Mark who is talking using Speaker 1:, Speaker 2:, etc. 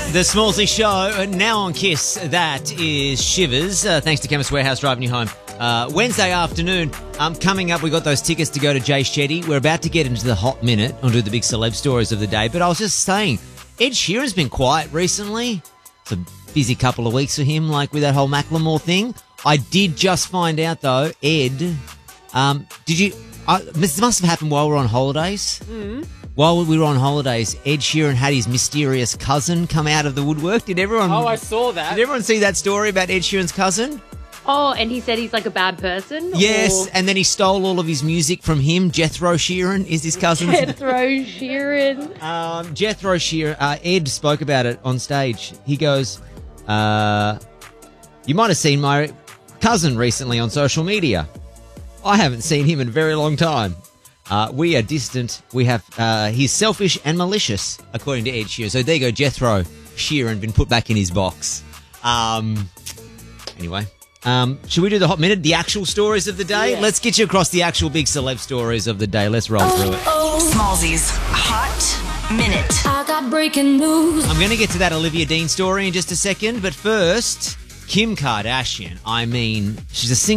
Speaker 1: The Smallsy Show, now on KISS, that is Shivers. Thanks to Chemist Warehouse driving you home. Wednesday afternoon, coming up, we got those tickets to go to Jay Shetty. We're about to get into the hot minute onto the big celeb stories of the day. But I was just saying, Ed Sheeran's been quiet recently. It's a busy couple of weeks for him, like with that whole Macklemore thing. I did just find out, though, Ed, this must have happened while we were on holidays. While we were on holidays, Ed Sheeran had his mysterious cousin come out of the woodwork. Did everyone?
Speaker 2: Oh, I saw that.
Speaker 1: Did everyone see that story about Ed Sheeran's cousin?
Speaker 3: Oh, and he said he's like a bad person?
Speaker 1: Yes,
Speaker 3: or...
Speaker 1: and then he stole all of his music from him. Jethro Sheeran is his cousin.
Speaker 3: Jethro Sheeran.
Speaker 1: Jethro Sheeran, Ed spoke about it on stage. He goes, you might have seen my cousin recently on social media. I haven't seen him in a very long time. We are distant. We have, he's selfish and malicious, according to Ed Sheeran. So there you go, Jethro Sheeran been put back in his box. Anyway, should we do the hot minute, the actual stories of the day?
Speaker 3: Yeah.
Speaker 1: Let's get you across the actual big celeb stories of the day. Let's roll through it.
Speaker 4: Smallsy's Hot Minute.
Speaker 5: I got breaking news.
Speaker 1: I'm going to get to that Olivia Dean story in just a second, but first, Kim Kardashian. I mean, she's a